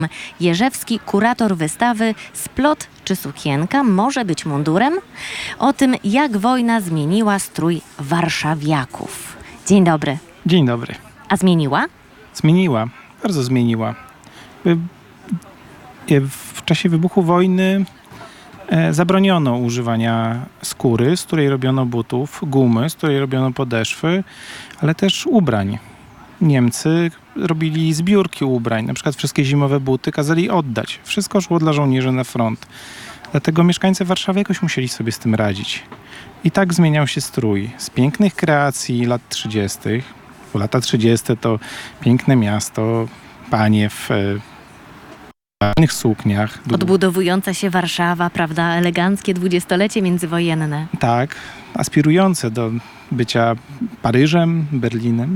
Jerzewski, kurator wystawy Splot czy sukienka może być mundurem? O tym, jak wojna zmieniła strój warszawiaków. Dzień dobry. Dzień dobry. A zmieniła? Zmieniła, bardzo zmieniła. W czasie wybuchu wojny zabroniono używania skóry, z której robiono butów, gumy, z której robiono podeszwy, ale też ubrań. Niemcy robili zbiórki ubrań, na przykład wszystkie zimowe buty kazali oddać. Wszystko szło dla żołnierzy na front. Dlatego mieszkańcy Warszawy jakoś musieli sobie z tym radzić. I tak zmieniał się strój. Z pięknych kreacji lat 30., bo lata 30. to piękne miasto, panie w pięknych sukniach. Odbudowująca się Warszawa, prawda? Eleganckie dwudziestolecie międzywojenne. Tak, aspirujące do bycia Paryżem, Berlinem.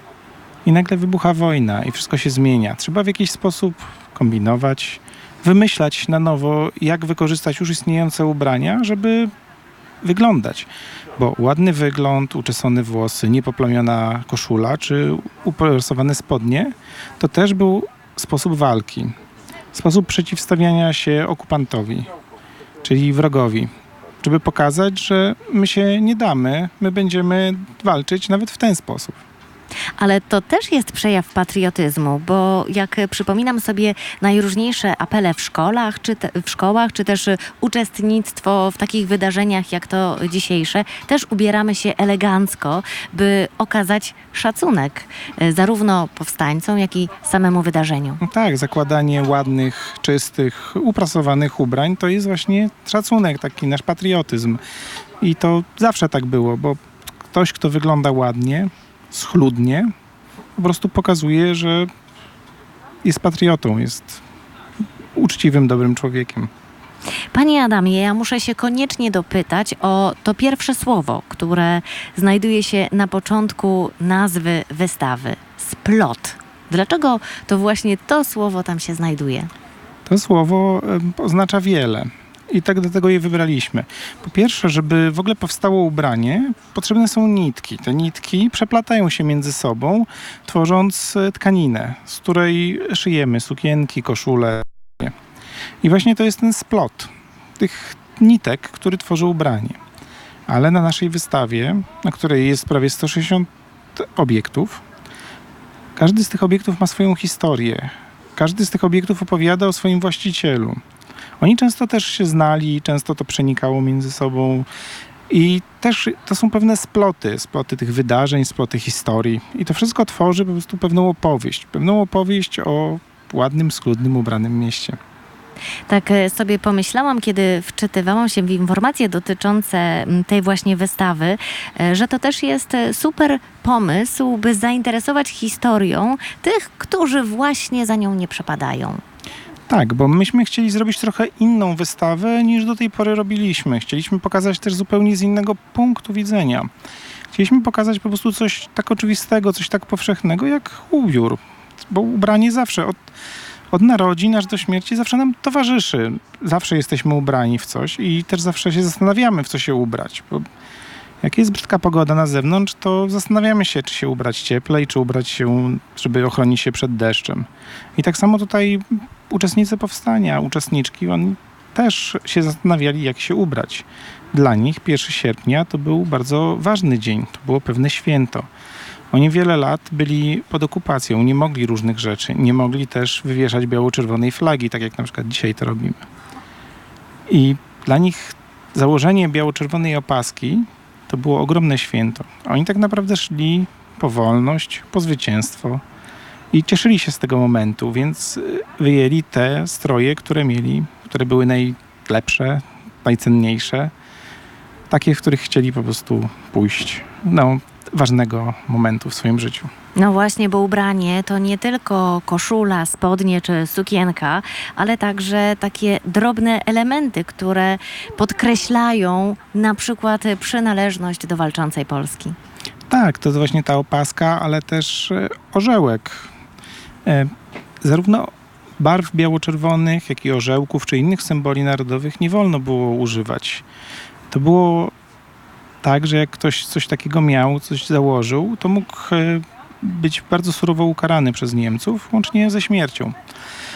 I nagle wybucha wojna i wszystko się zmienia. Trzeba w jakiś sposób kombinować, wymyślać na nowo, jak wykorzystać już istniejące ubrania, żeby wyglądać. Bo ładny wygląd, uczesane włosy, niepoplamiona koszula czy uprasowane spodnie to też był sposób walki. Sposób przeciwstawiania się okupantowi, czyli wrogowi. Żeby pokazać, że my się nie damy, my będziemy walczyć nawet w ten sposób. Ale to też jest przejaw patriotyzmu, bo jak przypominam sobie najróżniejsze apele w szkołach, czy też uczestnictwo w takich wydarzeniach jak to dzisiejsze, też ubieramy się elegancko, by okazać szacunek zarówno powstańcom, jak i samemu wydarzeniu. No tak, zakładanie ładnych, czystych, uprasowanych ubrań to jest właśnie szacunek, taki nasz patriotyzm. I to zawsze tak było, bo ktoś, kto wygląda ładnie, schludnie, po prostu pokazuje, że jest patriotą, jest uczciwym, dobrym człowiekiem. Panie Adamie, ja muszę się koniecznie dopytać o to pierwsze słowo, które znajduje się na początku nazwy wystawy. Splot. Dlaczego to właśnie to słowo tam się znajduje? To słowo oznacza wiele. I tak do tego je wybraliśmy. Po pierwsze, żeby w ogóle powstało ubranie, potrzebne są nitki. Te nitki przeplatają się między sobą, tworząc tkaninę, z której szyjemy sukienki, koszule. I właśnie to jest ten splot tych nitek, który tworzy ubranie. Ale na naszej wystawie, na której jest prawie 160 obiektów, każdy z tych obiektów ma swoją historię. Każdy z tych obiektów opowiada o swoim właścicielu. Oni często też się znali, często to przenikało między sobą i też to są pewne sploty tych wydarzeń, sploty historii. I to wszystko tworzy po prostu pewną opowieść o ładnym, schludnym, ubranym mieście. Tak sobie pomyślałam, kiedy wczytywałam się w informacje dotyczące tej właśnie wystawy, że to też jest super pomysł, by zainteresować historią tych, którzy właśnie za nią nie przepadają. Tak, bo myśmy chcieli zrobić trochę inną wystawę niż do tej pory robiliśmy. Chcieliśmy pokazać też zupełnie z innego punktu widzenia. Chcieliśmy pokazać po prostu coś tak oczywistego, coś tak powszechnego jak ubiór. Bo ubranie zawsze, od narodzin aż do śmierci zawsze nam towarzyszy. Zawsze jesteśmy ubrani w coś i też zawsze się zastanawiamy, w co się ubrać. Bo jak jest brzydka pogoda na zewnątrz, to zastanawiamy się, czy się ubrać cieplej, czy ubrać się, żeby ochronić się przed deszczem. I tak samo tutaj uczestnicy powstania, uczestniczki, oni też się zastanawiali, jak się ubrać. Dla nich 1 sierpnia to był bardzo ważny dzień, to było pewne święto. Oni wiele lat byli pod okupacją, nie mogli różnych rzeczy, nie mogli też wywieszać biało-czerwonej flagi, tak jak na przykład dzisiaj to robimy. I dla nich założenie biało-czerwonej opaski to było ogromne święto. Oni tak naprawdę szli po wolność, po zwycięstwo i cieszyli się z tego momentu, więc wyjęli te stroje, które mieli, które były najlepsze, najcenniejsze, takie, w których chcieli po prostu pójść do ważnego momentu w swoim życiu. No właśnie, bo ubranie to nie tylko koszula, spodnie czy sukienka, ale także takie drobne elementy, które podkreślają na przykład przynależność do walczącej Polski. Tak, to właśnie ta opaska, ale też orzełek. Zarówno barw biało-czerwonych, jak i orzełków czy innych symboli narodowych nie wolno było używać. To było tak, że jak ktoś coś takiego miał, coś założył, to mógł być bardzo surowo ukarany przez Niemców, łącznie ze śmiercią.